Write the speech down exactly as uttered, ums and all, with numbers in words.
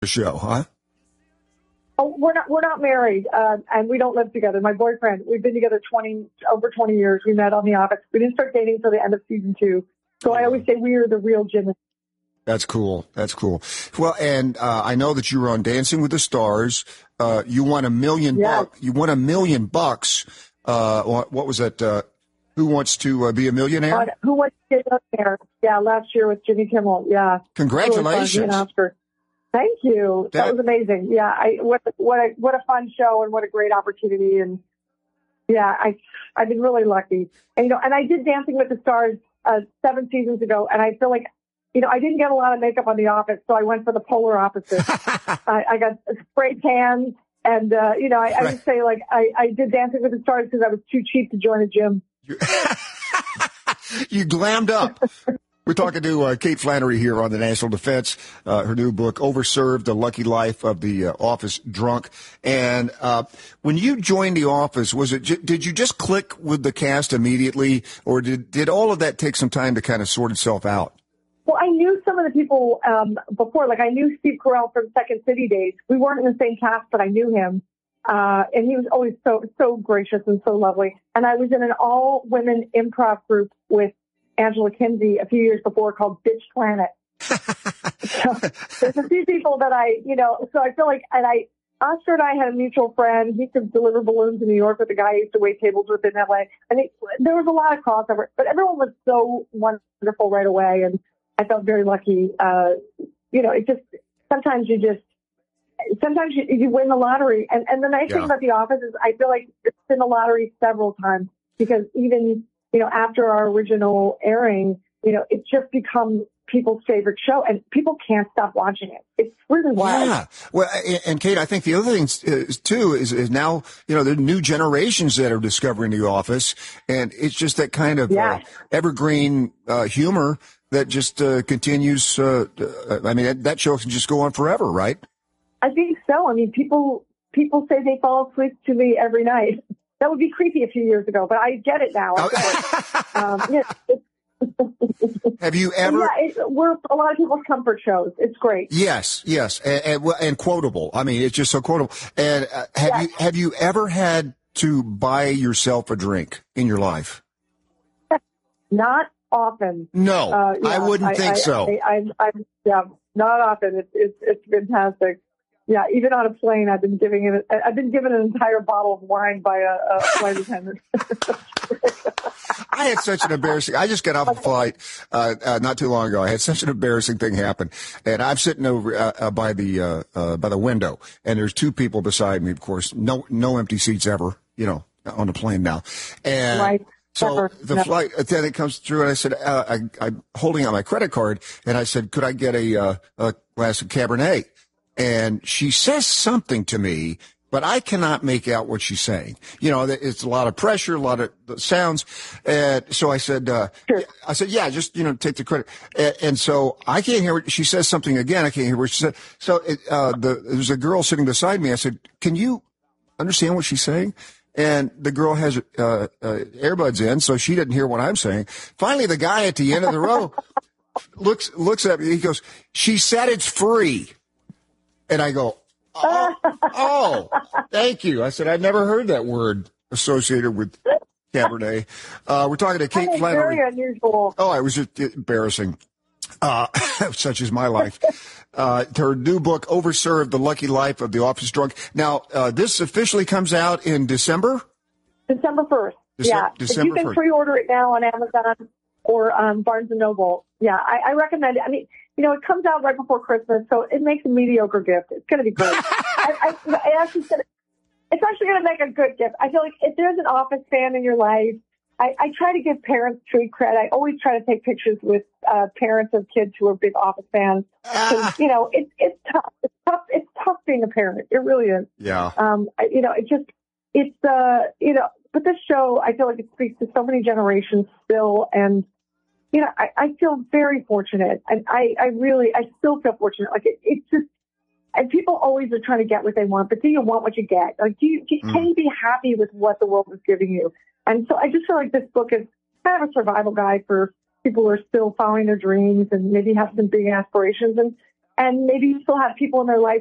show, huh? Oh, we're not we're not married, uh, and we don't live together. My boyfriend, we've been together twenty over twenty years. We met on The Office. We didn't start dating until the end of season two. So I always say we are the real Jim. That's cool. That's cool. Well, and uh, I know that you were on Dancing with the Stars. Uh, you won a million. Yes. bucks. You won a million bucks. Uh, what, what was that? Uh, Who Wants to uh, Be a Millionaire? Uh, Who Wants to Be a Millionaire? Yeah, last year with Jimmy Kimmel. Yeah. Congratulations. Really fun, Oscar. Thank you. That, that was amazing. Yeah, I what what a what a fun show and what a great opportunity. And yeah, I I've been really lucky. And you know, and I did Dancing with the Stars uh, seven seasons ago, and I feel like you know I didn't get a lot of makeup on The Office, so I went for the polar opposite. I, I got spray tan, and uh, you know I, I would say like I, I did Dancing with the Stars because I was too cheap to join a gym. You glammed up. We're talking to uh, Kate Flannery here on the National Defense, uh, her new book, Overserved, The Lucky Life of the uh, Office Drunk. And uh, when you joined The Office, was it? J- did you just click with the cast immediately, or did, did all of that take some time to kind of sort itself out? Well, I knew some of the people um, before. Like, I knew Steve Carell from Second City days. We weren't in the same cast, but I knew him. Uh, and he was always so, so gracious and so lovely. And I was in an all-women improv group with Angela Kinsey a few years before called Bitch Planet. So there's a few people that I, you know, so I feel like, and I, Oscar and I had a mutual friend. He could deliver balloons in New York with a guy I used to wait tables with in L A. And it, there was a lot of crossover, but everyone was so wonderful right away. And I felt very lucky. Uh, you know, it just, sometimes you just, sometimes you, you win the lottery. And, and the nice yeah. thing about The Office is I feel like it's been the lottery several times because even, you know, after our original airing, you know, it's just become people's favorite show, and people can't stop watching it. It's really wild. Yeah. Well, and Kate, I think the other thing is, too is, is now, you know, there are new generations that are discovering The Office, and it's just that kind of yeah. uh, evergreen uh, humor that just uh, continues. Uh, I mean, that, that show can just go on forever, right? I think so. I mean, people people say they fall asleep to me every night. That would be creepy a few years ago, but I get it now. um, yeah, it's, have you ever? Yeah, it, we're a lot of people's comfort shows. It's great. Yes, yes, and, and, and quotable. I mean, it's just so quotable. And uh, have yes. you have you ever had to buy yourself a drink in your life? Not often. No, uh, yeah, I wouldn't I, think I, so. I, I, I, yeah, not often. It's it's it's fantastic. Yeah, even on a plane, I've been giving it. I've been given an entire bottle of wine by a, a flight attendant. I had such an embarrassing. I just got off a flight uh, uh, not too long ago. I had such an embarrassing thing happen, and I'm sitting over uh, uh, by the uh, uh, by the window, and there's two people beside me. Of course, no no empty seats ever. You know, on the plane now, and. Right. So Never, the never. flight attendant comes through, and I said, uh, I, I'm holding out my credit card, and I said, could I get a, uh, a glass of Cabernet? And she says something to me, but I cannot make out what she's saying. You know, it's a lot of pressure, a lot of sounds. And so I said, uh, sure. I said, yeah, just, you know, take the credit. And, and so I can't hear what she says something again. I can't hear what she said. So it, uh, the, there's a girl sitting beside me. I said, can you understand what she's saying? And the girl has uh, uh, earbuds in, so she didn't hear what I'm saying. Finally, the guy at the end of the row looks looks at me. He goes, "She said it's free," and I go, "Oh, oh, thank you." I said, "I've never heard that word associated with Cabernet." Uh, we're talking to Kate that is Flannery. Very unusual. Oh, it was just embarrassing. Uh, such is my life. Uh, her new book, Overserved, The Lucky Life of the Office Drunk. Now, uh, this officially comes out in December? December first. Dece- yeah. December you can first. pre-order it now on Amazon or um, Barnes and Noble. Yeah, I, I recommend it. I mean, you know, it comes out right before Christmas, so it makes a mediocre gift. It's going to be great. I, I, I actually said it's actually going to make a good gift. I feel like if there's an Office fan in your life, I, I try to give parents street cred. I always try to take pictures with uh, parents of kids who are big Office fans. Ah. You know, it's it's tough. It's tough. It's tough being a parent. It really is. Yeah. Um. I, you know, it just it's uh. You know, but this show, I feel like it speaks to so many generations still, and you know, I, I feel very fortunate, and I I really I still feel fortunate. Like it, it's just. And people always are trying to get what they want, but do you want what you get? Like, do you, do, mm. can you be happy with what the world is giving you? And so I just feel like this book is kind of a survival guide for people who are still following their dreams and maybe have some big aspirations. And, and maybe still have people in their life